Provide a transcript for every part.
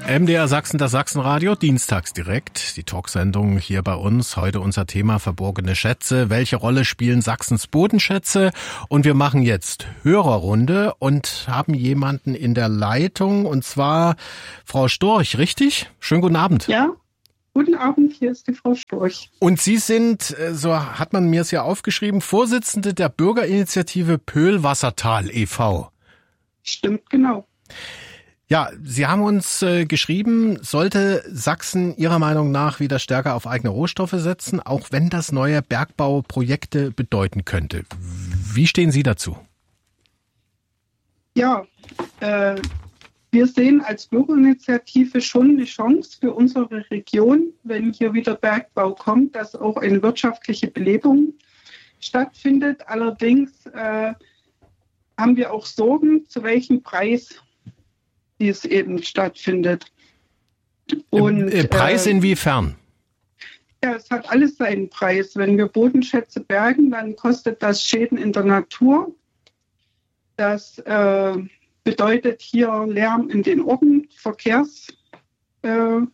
MDR Sachsen, das Sachsenradio, dienstags direkt. Die Talksendung hier bei uns. Heute unser Thema verborgene Schätze. Welche Rolle spielen Sachsens Bodenschätze? Und wir machen jetzt Hörerrunde und haben jemanden in der Leitung, und zwar Frau Storch, richtig? Schönen guten Abend. Ja, guten Abend, hier ist die Frau Storch. Und Sie sind, so hat man mir es ja aufgeschrieben, Vorsitzende der Bürgerinitiative Pöhl-Wassertal e.V. Stimmt, genau. Ja, Sie haben uns geschrieben, sollte Sachsen Ihrer Meinung nach wieder stärker auf eigene Rohstoffe setzen, auch wenn das neue Bergbauprojekte bedeuten könnte. Wie stehen Sie dazu? Ja, wir sehen als Bürgerinitiative schon eine Chance für unsere Region, wenn hier wieder Bergbau kommt, dass auch eine wirtschaftliche Belebung stattfindet. Allerdings haben wir auch Sorgen, zu welchem Preis die es eben stattfindet. Und, Preis inwiefern? Ja, es hat alles seinen Preis. Wenn wir Bodenschätze bergen, dann kostet das Schäden in der Natur. Das bedeutet hier Lärm in den Orten, Verkehrsprobleme.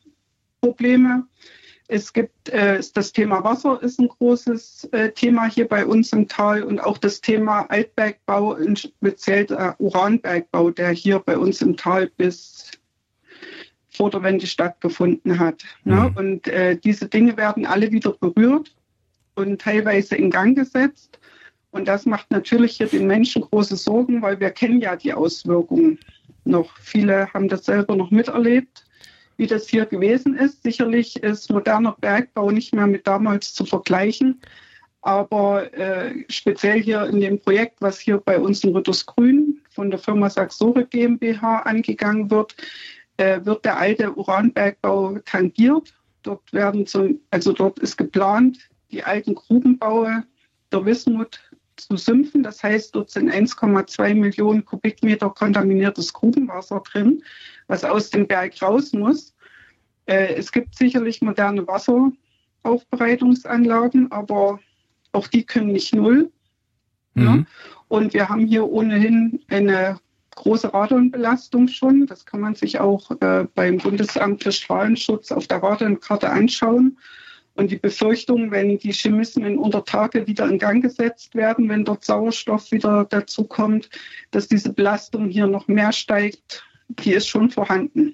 Es gibt das Thema Wasser ist ein großes Thema hier bei uns im Tal und auch das Thema Altbergbau, speziell der Uranbergbau, der hier bei uns im Tal bis vor der Wende stattgefunden hat. Mhm. Ne? Und diese Dinge werden alle wieder berührt und teilweise in Gang gesetzt. Und das macht natürlich hier den Menschen große Sorgen, weil wir kennen ja die Auswirkungen noch. Viele haben das selber noch miterlebt, wie das hier gewesen ist. Sicherlich ist moderner Bergbau nicht mehr mit damals zu vergleichen, aber speziell hier in dem Projekt, was hier bei uns in Rüttersgrün von der Firma Saxore GmbH angegangen wird, wird der alte Uranbergbau tangiert. Dort ist geplant, die alten Grubenbaue der Wismut zu sümpfen. Das heißt, dort sind 1,2 Millionen Kubikmeter kontaminiertes Grubenwasser drin, was aus dem Berg raus muss. Es gibt sicherlich moderne Wasseraufbereitungsanlagen, aber auch die können nicht null. Mhm. Ne? Und wir haben hier ohnehin eine große Radonbelastung schon. Das kann man sich auch beim Bundesamt für Strahlenschutz auf der Radonkarte anschauen. Und die Befürchtung, wenn die Chemismen unter Tage wieder in Gang gesetzt werden, wenn dort Sauerstoff wieder dazu kommt, dass diese Belastung hier noch mehr steigt, die ist schon vorhanden.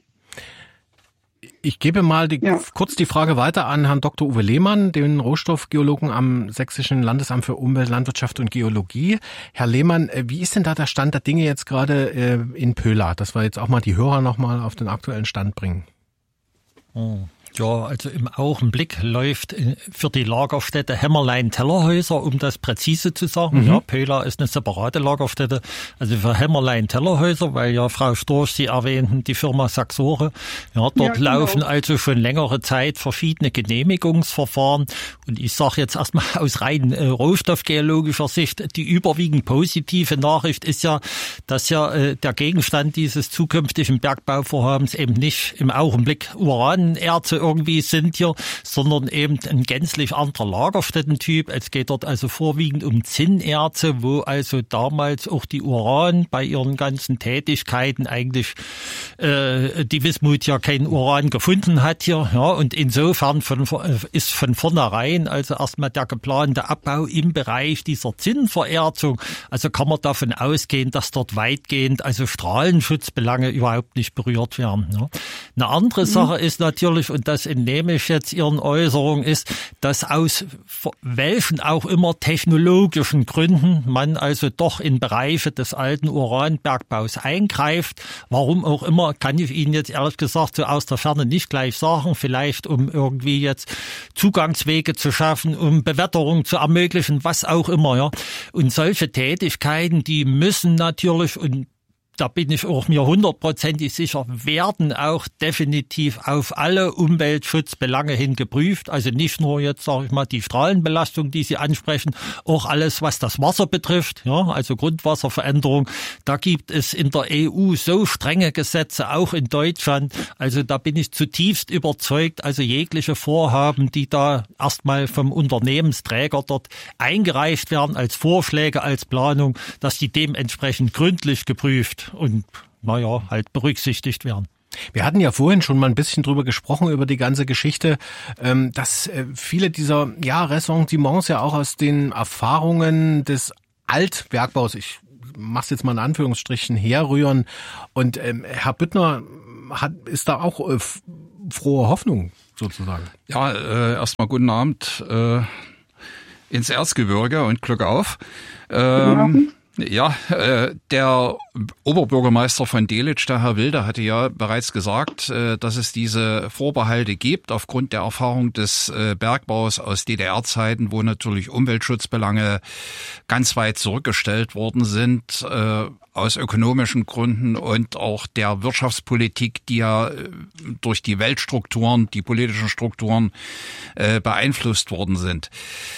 Ich gebe mal kurz die Frage weiter an Herrn Dr. Uwe Lehmann, den Rohstoffgeologen am Sächsischen Landesamt für Umwelt, Landwirtschaft und Geologie. Herr Lehmann, wie ist denn da der Stand der Dinge jetzt gerade in Pöhla, dass wir jetzt auch mal die Hörer noch mal auf den aktuellen Stand bringen? Ja, also im Augenblick läuft für die Lagerstätte Hämmerlein-Tellerhäuser, um das präzise zu sagen. Mhm. Ja, Pöhla ist eine separate Lagerstätte. Also für Hämmerlein-Tellerhäuser, weil ja Frau Storch, Sie erwähnten, die Firma Saxore. Ja, dort laufen also schon längere Zeit verschiedene Genehmigungsverfahren. Und ich sage jetzt erstmal aus rein rohstoffgeologischer Sicht, die überwiegend positive Nachricht ist ja, dass ja der Gegenstand dieses zukünftigen Bergbauvorhabens eben nicht im Augenblick Uranerze irgendwie sind hier, sondern eben ein gänzlich anderer Lagerstättentyp. Es geht dort also vorwiegend um Zinnerze, wo also damals auch die Uran bei ihren ganzen Tätigkeiten eigentlich die Wismut ja kein Uran gefunden hat hier. Ja, und insofern ist von vornherein also erstmal der geplante Abbau im Bereich dieser Zinnvererzung. Also kann man davon ausgehen, dass dort weitgehend also Strahlenschutzbelange überhaupt nicht berührt werden. Ja. Eine andere Sache ist natürlich, und das entnehme ich jetzt Ihren Äußerungen, ist, dass aus welchen auch immer technologischen Gründen man also doch in Bereiche des alten Uranbergbaus eingreift. Warum auch immer, kann ich Ihnen jetzt ehrlich gesagt so aus der Ferne nicht gleich sagen. Vielleicht um irgendwie jetzt Zugangswege zu schaffen, um Bewetterung zu ermöglichen, was auch immer. Ja. Und solche Tätigkeiten, die müssen natürlich, und da bin ich auch mir 100%ig sicher, werden auch definitiv auf alle Umweltschutzbelange hin geprüft. Also nicht nur jetzt, sage ich mal, die Strahlenbelastung, die Sie ansprechen, auch alles, was das Wasser betrifft, ja, also Grundwasserveränderung. Da gibt es in der EU so strenge Gesetze, auch in Deutschland. Also da bin ich zutiefst überzeugt, also jegliche Vorhaben, die da erstmal vom Unternehmensträger dort eingereicht werden, als Vorschläge, als Planung, dass die dementsprechend gründlich geprüft und halt berücksichtigt werden. Wir hatten ja vorhin schon mal ein bisschen drüber gesprochen, über die ganze Geschichte, dass viele dieser Ressentiments ja auch aus den Erfahrungen des Altbergbaus, ich mach's jetzt mal in Anführungsstrichen, herrühren. Und Herr Büttner ist da auch frohe Hoffnung sozusagen. Ja, erstmal guten Abend ins Erzgebirge und Glück auf. Der Oberbürgermeister von Delitzsch, der Herr Wilde, hatte ja bereits gesagt, dass es diese Vorbehalte gibt aufgrund der Erfahrung des Bergbaus aus DDR-Zeiten, wo natürlich Umweltschutzbelange ganz weit zurückgestellt worden sind, aus ökonomischen Gründen und auch der Wirtschaftspolitik, die ja durch die Weltstrukturen, die politischen Strukturen beeinflusst worden sind.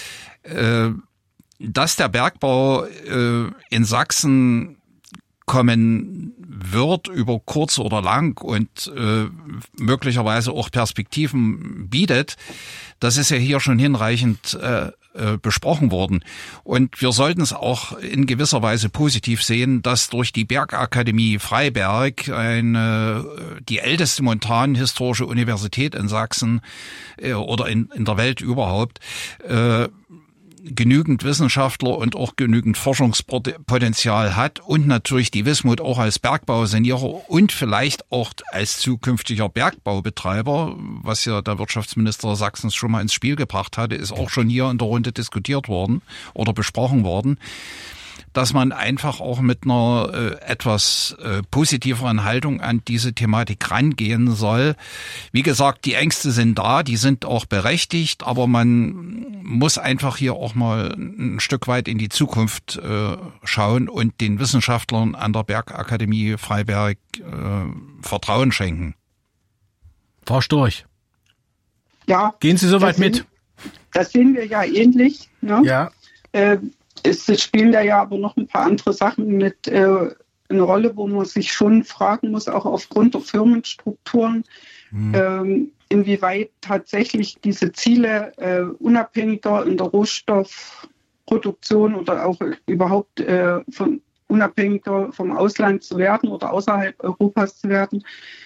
Dass der Bergbau in Sachsen kommen wird über kurz oder lang und möglicherweise auch Perspektiven bietet, das ist ja hier schon hinreichend besprochen worden. Und wir sollten es auch in gewisser Weise positiv sehen, dass durch die Bergakademie Freiberg die älteste montanhistorische Universität in Sachsen oder in der Welt überhaupt genügend Wissenschaftler und auch genügend Forschungspotenzial hat und natürlich die Wismut auch als Bergbausanierer und vielleicht auch als zukünftiger Bergbaubetreiber, was ja der Wirtschaftsminister Sachsens schon mal ins Spiel gebracht hatte, ist auch schon hier in der Runde diskutiert worden oder besprochen worden, dass man einfach auch mit einer etwas positiveren Haltung an diese Thematik rangehen soll. Wie gesagt, die Ängste sind da, die sind auch berechtigt, aber man muss einfach hier auch mal ein Stück weit in die Zukunft schauen und den Wissenschaftlern an der Bergakademie Freiberg Vertrauen schenken. Frau Storch, ja, gehen Sie soweit mit? Das sehen wir ja ähnlich. Ne? Ja. Es spielen da ja aber noch ein paar andere Sachen mit eine Rolle, wo man sich schon fragen muss, auch aufgrund der Firmenstrukturen, inwieweit tatsächlich diese Ziele unabhängiger in der Rohstoffproduktion oder auch überhaupt unabhängiger vom Ausland zu werden oder außerhalb Europas zu werden.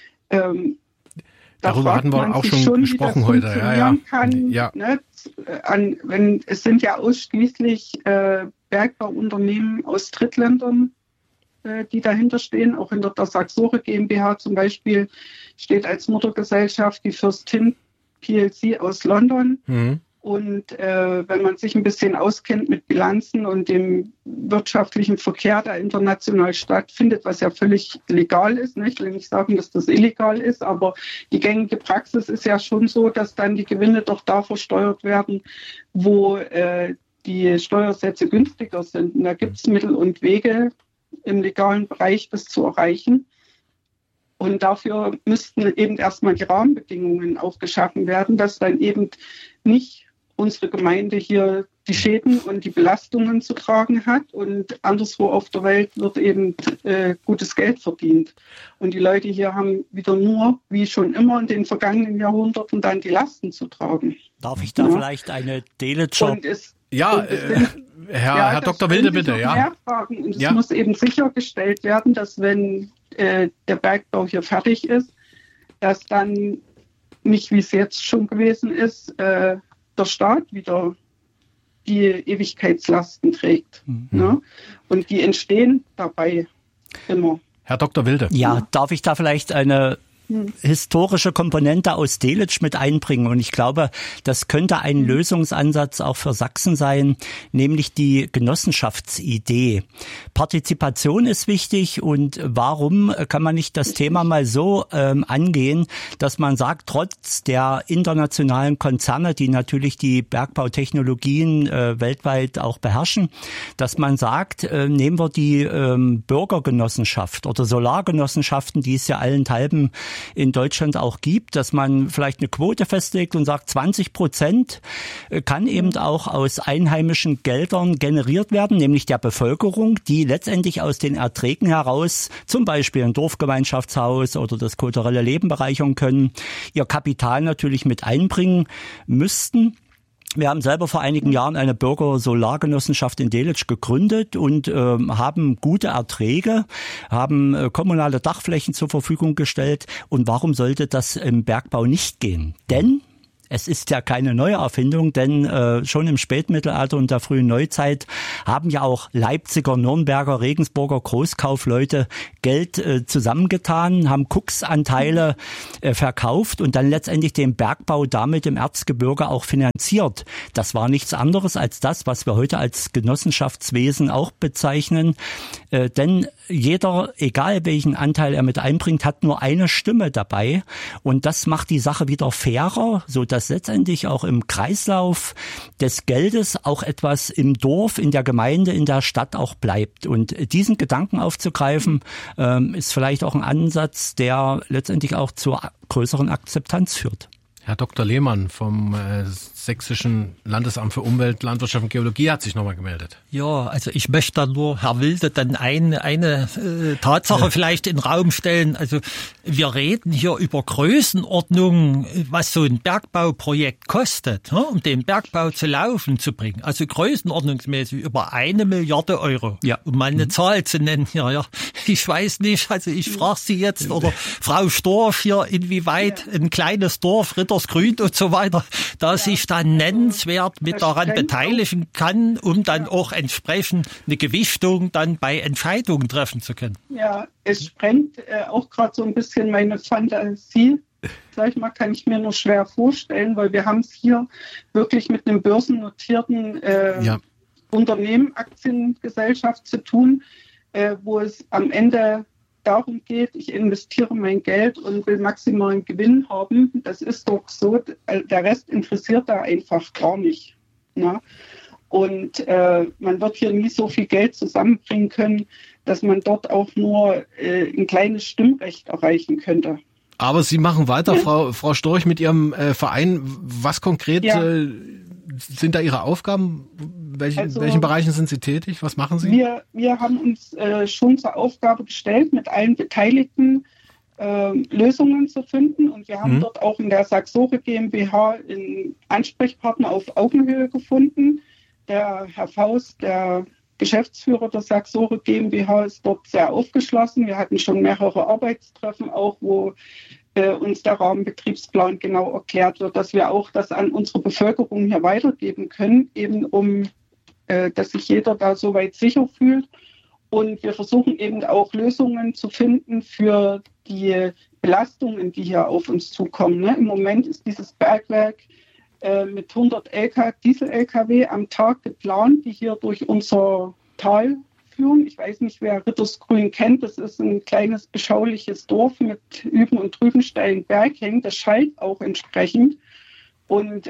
Darüber hatten wir auch schon gesprochen heute. Es sind ja ausschließlich Bergbauunternehmen aus Drittländern, die dahinter stehen. Auch hinter der Saxore GmbH zum Beispiel steht als Muttergesellschaft die Fürstin plc aus London. Mhm. Und wenn man sich ein bisschen auskennt mit Bilanzen und dem wirtschaftlichen Verkehr, der international stattfindet, was ja völlig legal ist, ne? Ich will nicht sagen, dass das illegal ist, aber die gängige Praxis ist ja schon so, dass dann die Gewinne doch da versteuert werden, wo die Steuersätze günstiger sind. Und da gibt es Mittel und Wege im legalen Bereich, das zu erreichen. Und dafür müssten eben erstmal die Rahmenbedingungen auch geschaffen werden, dass dann eben nicht unsere Gemeinde hier die Schäden und die Belastungen zu tragen hat und anderswo auf der Welt wird eben gutes Geld verdient. Und die Leute hier haben wieder nur, wie schon immer in den vergangenen Jahrhunderten, dann die Lasten zu tragen. Darf ich da vielleicht eine Delitzscher... Herr Dr. Wilde, bitte. Ja. Und es muss eben sichergestellt werden, dass wenn der Bergbau hier fertig ist, dass dann nicht, wie es jetzt schon gewesen ist, der Staat wieder die Ewigkeitslasten trägt. Mhm. Ne? Und die entstehen dabei immer. Herr Dr. Wilde. Ja, darf ich da vielleicht eine historische Komponente aus Delitzsch mit einbringen? Und ich glaube, das könnte ein Lösungsansatz auch für Sachsen sein, nämlich die Genossenschaftsidee. Partizipation ist wichtig und warum kann man nicht das Thema mal so angehen, dass man sagt, trotz der internationalen Konzerne, die natürlich die Bergbautechnologien weltweit auch beherrschen, dass man sagt, nehmen wir die Bürgergenossenschaft oder Solargenossenschaften, die es ja allenthalben in Deutschland auch gibt, dass man vielleicht eine Quote festlegt und sagt, 20% kann eben auch aus einheimischen Geldern generiert werden, nämlich der Bevölkerung, die letztendlich aus den Erträgen heraus zum Beispiel ein Dorfgemeinschaftshaus oder das kulturelle Leben bereichern können, ihr Kapital natürlich mit einbringen müssten. Wir haben selber vor einigen Jahren eine Bürger-Solargenossenschaft in Delitzsch gegründet und haben gute Erträge, haben kommunale Dachflächen zur Verfügung gestellt. Und warum sollte das im Bergbau nicht gehen? Denn es ist ja keine neue Erfindung, denn schon im Spätmittelalter und der frühen Neuzeit haben ja auch Leipziger, Nürnberger, Regensburger Großkaufleute Geld zusammengetan, haben Koks-Anteile verkauft und dann letztendlich den Bergbau damit im Erzgebirge auch finanziert. Das war nichts anderes als das, was wir heute als Genossenschaftswesen auch bezeichnen. Denn jeder, egal welchen Anteil er mit einbringt, hat nur eine Stimme dabei. Und das macht die Sache wieder fairer, so dass letztendlich auch im Kreislauf des Geldes auch etwas im Dorf, in der Gemeinde, in der Stadt auch bleibt. Und diesen Gedanken aufzugreifen, ist vielleicht auch ein Ansatz, der letztendlich auch zur größeren Akzeptanz führt. Herr Dr. Lehmann vom Sächsischen Landesamt für Umwelt, Landwirtschaft und Geologie hat sich nochmal gemeldet. Ja, also ich möchte da nur, Herr Wilde, dann eine Tatsache vielleicht in den Raum stellen. Also wir reden hier über Größenordnungen, was so ein Bergbauprojekt kostet, um den Bergbau zu laufen zu bringen. Also größenordnungsmäßig über 1 Milliarde Euro. Ja. Um mal eine Zahl zu nennen hier. Ja. Ich weiß nicht, also ich frage Sie jetzt oder Frau Storch hier, inwieweit ein kleines Dorf, Rittersgrün und so weiter, da sich dann nennenswert mit daran beteiligen kann, um dann auch entsprechend eine Gewichtung dann bei Entscheidungen treffen zu können. Ja, es sprengt auch gerade so ein bisschen meine Fantasie. Sag ich mal, kann ich mir nur schwer vorstellen, weil wir haben es hier wirklich mit einem börsennotierten Unternehmen, Aktiengesellschaft zu tun, wo es am Ende darum geht, ich investiere mein Geld und will maximalen Gewinn haben. Das ist doch so, der Rest interessiert da einfach gar nicht. Ne? Und man wird hier nie so viel Geld zusammenbringen können, dass man dort auch nur ein kleines Stimmrecht erreichen könnte. Aber Sie machen weiter, Frau Storch, mit Ihrem Verein. Was konkret sind da Ihre Aufgaben? Welchen Bereichen sind Sie tätig? Was machen Sie? Wir haben uns schon zur Aufgabe gestellt, mit allen Beteiligten Lösungen zu finden. Und wir haben dort auch in der Saxore GmbH einen Ansprechpartner auf Augenhöhe gefunden. Der Herr Faust, der Geschäftsführer der Saxore GmbH, ist dort sehr aufgeschlossen. Wir hatten schon mehrere Arbeitstreffen auch, wo uns der Rahmenbetriebsplan genau erklärt wird, dass wir auch das an unsere Bevölkerung hier weitergeben können, eben um, dass sich jeder da soweit sicher fühlt. Und wir versuchen eben auch Lösungen zu finden für die Belastungen, die hier auf uns zukommen. Ne? Im Moment ist dieses Bergwerk mit 100 Diesel-LKW am Tag geplant, die hier durch unser Tal führen. Ich weiß nicht, wer Rittersgrün kennt. Das ist ein kleines, beschauliches Dorf mit üben und drüben steilen Berghängen. Das schallt auch entsprechend. Und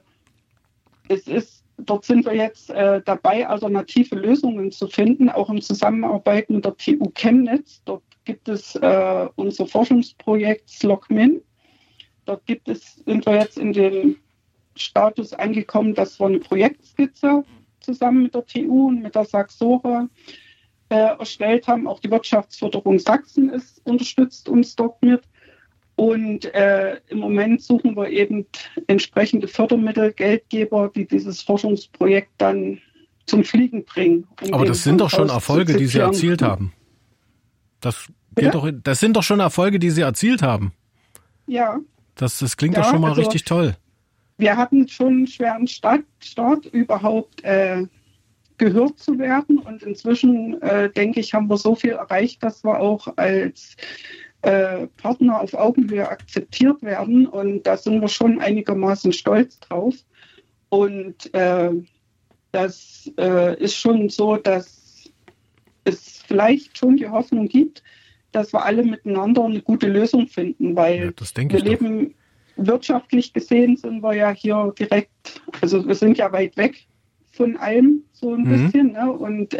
dort sind wir jetzt dabei, alternative Lösungen zu finden, auch im Zusammenarbeit mit der TU Chemnitz. Dort gibt es unser Forschungsprojekt SLOCMIN. Dort sind wir jetzt in dem Status angekommen, dass wir eine Projektskizze zusammen mit der TU und mit der Saxore erstellt haben. Auch die Wirtschaftsförderung Sachsen unterstützt uns dort mit. Und im Moment suchen wir eben entsprechende Fördermittel, Geldgeber, die dieses Forschungsprojekt dann zum Fliegen bringen. Aber das sind doch schon Erfolge, die Sie erzielt haben. Das sind doch schon Erfolge, die Sie erzielt haben. Ja. Das klingt doch schon mal richtig toll. Wir hatten schon einen schweren Start überhaupt gehört zu werden. Und inzwischen, denke ich, haben wir so viel erreicht, dass wir auch als Partner auf Augenhöhe akzeptiert werden. Und da sind wir schon einigermaßen stolz drauf. Und das ist schon so, dass es vielleicht schon die Hoffnung gibt, dass wir alle miteinander eine gute Lösung finden. Weil wir leben... Wirtschaftlich gesehen sind wir ja hier direkt, also wir sind ja weit weg von allem so ein bisschen. Ne? Und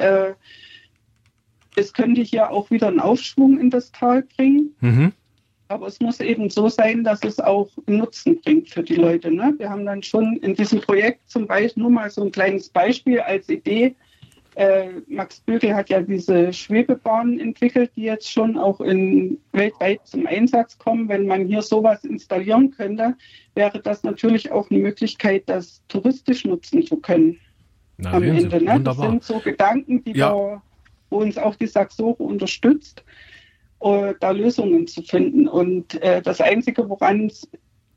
es könnte hier auch wieder einen Aufschwung in das Tal bringen. Aber es muss eben so sein, dass es auch einen Nutzen bringt für die Leute. Ne? Wir haben dann schon in diesem Projekt zum Beispiel, nur mal so ein kleines Beispiel als Idee, Max Bögel hat ja diese Schwebebahnen entwickelt, die jetzt schon auch weltweit zum Einsatz kommen. Wenn man hier sowas installieren könnte, wäre das natürlich auch eine Möglichkeit, das touristisch nutzen zu können. Am Ende. Ne? Das sind so Gedanken, wo uns auch die Saxore unterstützt, da Lösungen zu finden. Und das Einzige, woran es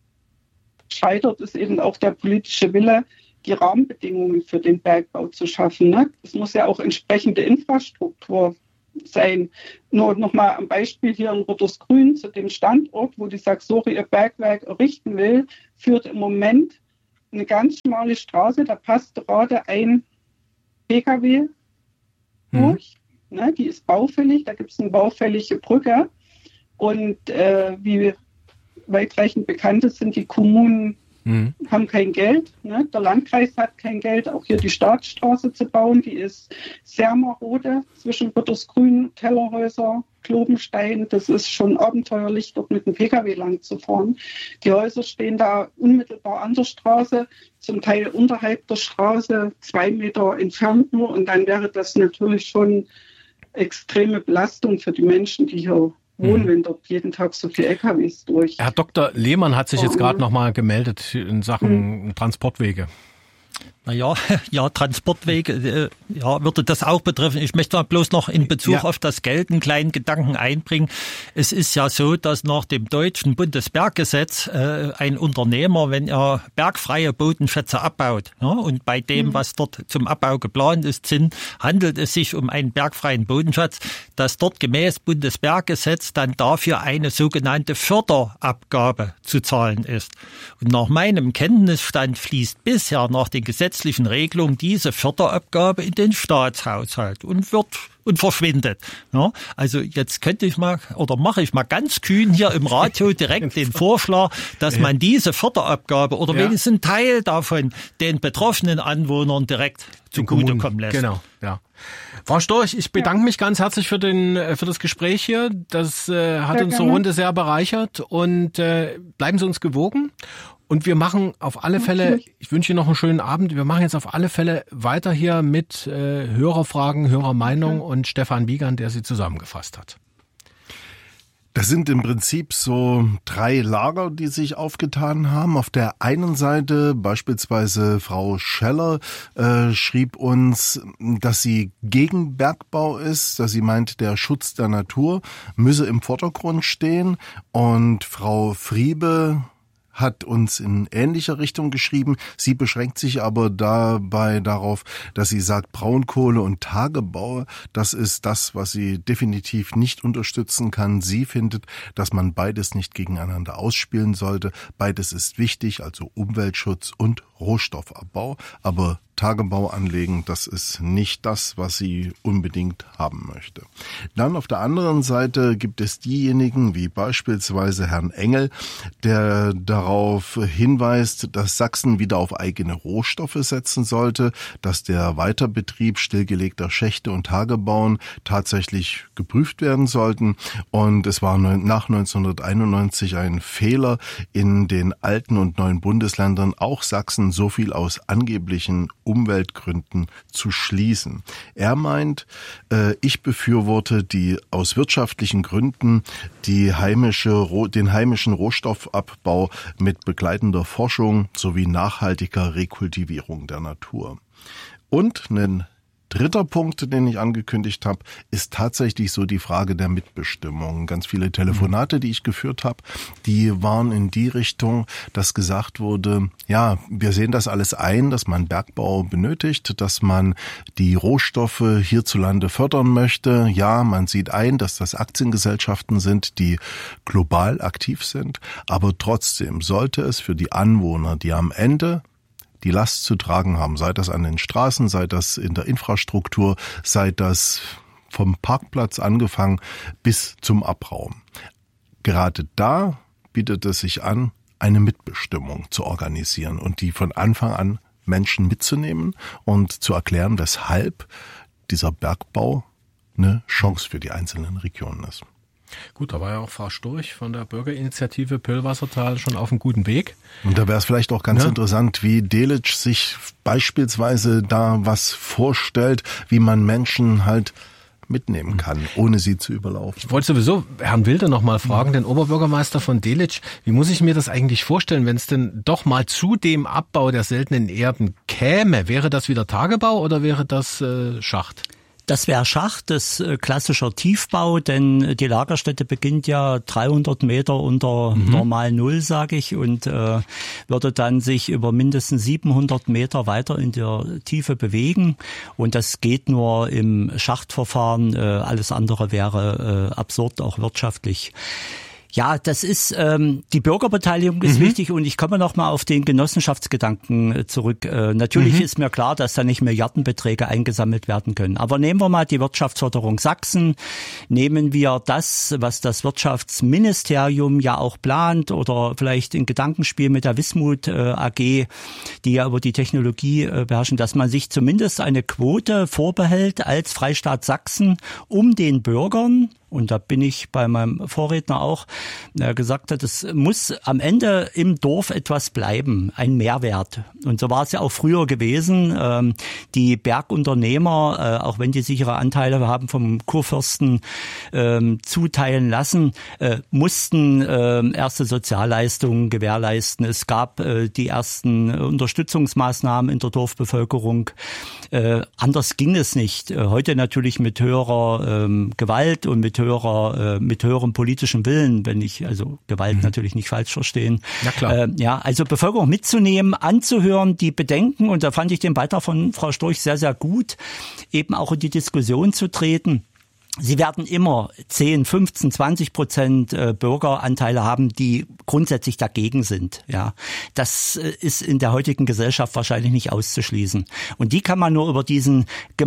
scheitert, ist eben auch der politische Wille, die Rahmenbedingungen für den Bergbau zu schaffen. Ne? Es muss ja auch entsprechende Infrastruktur sein. Nur nochmal am Beispiel hier in Rottersgrün zu dem Standort, wo die Saxore ihr Bergwerk errichten will, führt im Moment eine ganz schmale Straße, da passt gerade ein PKW durch. Ne? Die ist baufällig, da gibt es eine baufällige Brücke. Und wie weitreichend bekannt ist, sind die Kommunen haben kein Geld. Ne? Der Landkreis hat kein Geld, auch hier die Staatsstraße zu bauen. Die ist sehr marode zwischen Rottersgrün, Tellerhäuser, Klobenstein. Das ist schon abenteuerlich, dort mit dem Pkw lang zu fahren. Die Häuser stehen da unmittelbar an der Straße, zum Teil unterhalb der Straße, 2 Meter entfernt nur. Und dann wäre das natürlich schon extreme Belastung für die Menschen, die hier wohnen, wenn dort jeden Tag so viele LKWs durch. Herr Dr. Lehmann hat sich jetzt gerade noch mal gemeldet in Sachen Transportwege. Naja, Transportwege, würde das auch betreffen. Ich möchte bloß noch in Bezug auf das Geld einen kleinen Gedanken einbringen. Es ist ja so, dass nach dem deutschen Bundesberggesetz ein Unternehmer, wenn er bergfreie Bodenschätze abbaut, und bei dem, was dort zum Abbau geplant ist, handelt es sich um einen bergfreien Bodenschatz, dass dort gemäß Bundesberggesetz dann dafür eine sogenannte Förderabgabe zu zahlen ist. Und nach meinem Kenntnisstand fließt bisher nach den gesetzlichen Regelungen diese Förderabgabe in den Staatshaushalt und verschwindet. Ja, also jetzt mache ich mal ganz kühn hier im Radio direkt den Vorschlag, dass man diese Förderabgabe oder wenigstens einen Teil davon den betroffenen Anwohnern direkt zugutekommen lässt. Genau, ja. Frau Storch, ich bedanke mich ganz herzlich für das Gespräch hier. Das hat unsere Runde sehr bereichert und bleiben Sie uns gewogen. Und wir machen auf alle Fälle, ich wünsche Ihnen noch einen schönen Abend, wir machen jetzt auf alle Fälle weiter hier mit Hörerfragen, Hörermeinung und Stefan Wiegand, der sie zusammengefasst hat. Das sind im Prinzip so 3 Lager, die sich aufgetan haben. Auf der einen Seite beispielsweise Frau Scheller schrieb uns, dass sie gegen Bergbau ist, dass sie meint, der Schutz der Natur müsse im Vordergrund stehen. Und Frau Friebe hat uns in ähnlicher Richtung geschrieben. Sie beschränkt sich aber dabei darauf, dass sie sagt, Braunkohle und Tagebau, das ist das, was sie definitiv nicht unterstützen kann. Sie findet, dass man beides nicht gegeneinander ausspielen sollte. Beides ist wichtig, also Umweltschutz und Rohstoffabbau. Aber Tagebau anlegen, das ist nicht das, was sie unbedingt haben möchte. Dann auf der anderen Seite gibt es diejenigen, wie beispielsweise Herrn Engel, der darauf hinweist, dass Sachsen wieder auf eigene Rohstoffe setzen sollte, dass der Weiterbetrieb stillgelegter Schächte und Tagebauen tatsächlich geprüft werden sollten. Und es war nach 1991 ein Fehler, in den alten und neuen Bundesländern auch Sachsen so viel aus angeblichen Umweltgründen zu schließen. Er meint, ich befürworte die aus wirtschaftlichen Gründen den heimischen Rohstoffabbau mit begleitender Forschung sowie nachhaltiger Rekultivierung der Natur. Und ein dritter Punkt, den ich angekündigt habe, ist tatsächlich so die Frage der Mitbestimmung. Ganz viele Telefonate, die ich geführt habe, die waren in die Richtung, dass gesagt wurde, ja, wir sehen das alles ein, dass man Bergbau benötigt, dass man die Rohstoffe hierzulande fördern möchte. Ja, man sieht ein, dass das Aktiengesellschaften sind, die global aktiv sind. Aber trotzdem sollte es für die Anwohner, die am Ende die Last zu tragen haben, sei das an den Straßen, sei das in der Infrastruktur, sei das vom Parkplatz angefangen bis zum Abraum. Gerade da bietet es sich an, eine Mitbestimmung zu organisieren und die von Anfang an Menschen mitzunehmen und zu erklären, weshalb dieser Bergbau eine Chance für die einzelnen Regionen ist. Gut, da war ja auch Frau Storch von der Bürgerinitiative Pöllwassertal schon auf einem guten Weg. Und da wäre es vielleicht auch ganz interessant, wie Delitzsch sich beispielsweise da was vorstellt, wie man Menschen halt mitnehmen kann, ohne sie zu überlaufen. Ich wollte sowieso Herrn Wilde noch mal fragen, den Oberbürgermeister von Delitzsch, wie muss ich mir das eigentlich vorstellen, wenn es denn doch mal zu dem Abbau der seltenen Erden käme? Wäre das wieder Tagebau oder wäre das Schacht? Das wäre Schacht, das klassischer Tiefbau, denn die Lagerstätte beginnt ja 300 Meter unter normal Null, sage ich, und würde dann sich über mindestens 700 Meter weiter in der Tiefe bewegen. Und das geht nur im Schachtverfahren. Alles andere wäre absurd, auch wirtschaftlich. Ja, das ist die Bürgerbeteiligung ist wichtig und ich komme noch mal auf den Genossenschaftsgedanken zurück. Natürlich ist mir klar, dass da nicht Milliardenbeträge eingesammelt werden können. Aber nehmen wir mal die Wirtschaftsförderung Sachsen, nehmen wir das, was das Wirtschaftsministerium ja auch plant oder vielleicht ein Gedankenspiel mit der Wismut AG, die ja über die Technologie beherrschen, dass man sich zumindest eine Quote vorbehält als Freistaat Sachsen, um den Bürgern, und da bin ich bei meinem Vorredner auch, der gesagt hat, es muss am Ende im Dorf etwas bleiben, ein Mehrwert. Und so war es ja auch früher gewesen. Die Bergunternehmer, auch wenn die sichere Anteile haben vom Kurfürsten zuteilen lassen, mussten erste Sozialleistungen gewährleisten. Es gab die ersten Unterstützungsmaßnahmen in der Dorfbevölkerung. Anders ging es nicht. Heute natürlich mit höherer Gewalt und mit höherem politischen Willen, wenn ich also Gewalt natürlich nicht falsch verstehen. Ja, klar. Also Bevölkerung mitzunehmen, anzuhören, die Bedenken, und da fand ich den Beitrag von Frau Storch sehr, sehr gut, eben auch in die Diskussion zu treten. Sie werden immer 10, 15, 20% Bürgeranteile haben, die grundsätzlich dagegen sind. Ja, das ist in der heutigen Gesellschaft wahrscheinlich nicht auszuschließen. Und die kann man nur über diesen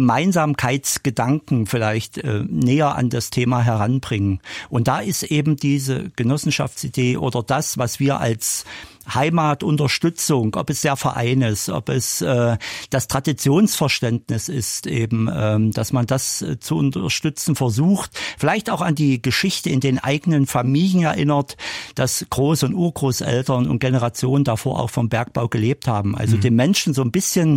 Gemeinsamkeitsgedanken vielleicht näher an das Thema heranbringen. Und da ist eben diese Genossenschaftsidee oder das, was wir als Heimatunterstützung, ob es der Verein ist, ob es das Traditionsverständnis ist, eben, dass man das zu unterstützen versucht, vielleicht auch an die Geschichte in den eigenen Familien erinnert, dass Groß- und Urgroßeltern und Generationen davor auch vom Bergbau gelebt haben. Also den Menschen so ein bisschen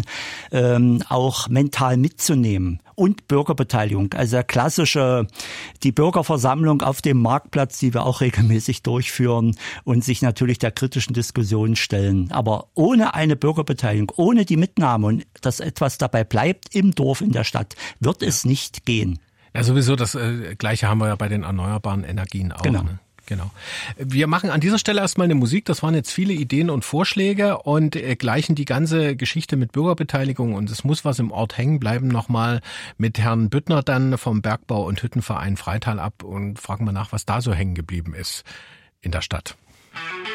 auch mental mitzunehmen. Und Bürgerbeteiligung, also die Bürgerversammlung auf dem Marktplatz, die wir auch regelmäßig durchführen und sich natürlich der kritischen Diskussion stellen. Aber ohne eine Bürgerbeteiligung, ohne die Mitnahme und dass etwas dabei bleibt im Dorf, in der Stadt, wird es nicht gehen. Ja, sowieso das Gleiche haben wir ja bei den erneuerbaren Energien auch. Genau. Ne? Genau. Wir machen an dieser Stelle erstmal eine Musik. Das waren jetzt viele Ideen und Vorschläge und gleichen die ganze Geschichte mit Bürgerbeteiligung und es muss was im Ort hängen bleiben. Nochmal mit Herrn Büttner dann vom Bergbau- und Hüttenverein Freital ab und fragen mal nach, was da so hängen geblieben ist in der Stadt.